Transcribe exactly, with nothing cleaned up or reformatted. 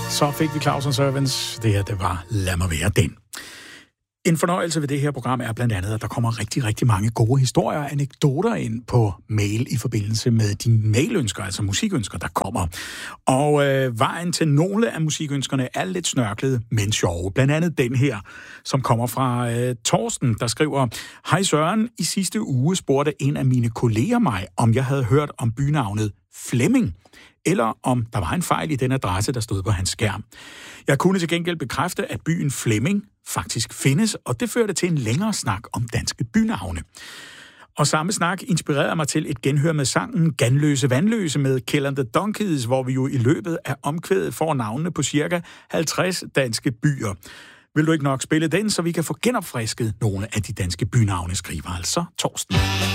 Så fik vi Claus and Servants. Det her, det var Lad mig være den. En fornøjelse ved det her program er blandt andet, at der kommer rigtig, rigtig mange gode historier og anekdoter ind på mail i forbindelse med de mailønsker, altså musikønsker, der kommer. Og øh, vejen til nogle af musikønskerne er lidt snørklet, men sjove. Blandt andet den her, som kommer fra øh, Torsten, der skriver: Hej Søren, i sidste uge spurgte en af mine kolleger mig, om jeg havde hørt om bynavnet Flemming, eller om der var en fejl i den adresse, der stod på hans skærm. Jeg kunne til gengæld bekræfte, at byen Flemming faktisk findes, og det førte til en længere snak om danske bynavne. Og samme snak inspirerede mig til et genhør med sangen Ganløse Vandløse med Kill and the Donkeys, hvor vi jo i løbet af omkvædet får navnene på cirka halvtreds danske byer. Vil du ikke nok spille den, så vi kan få genopfrisket nogle af de danske bynavne, skriver altså Torsten.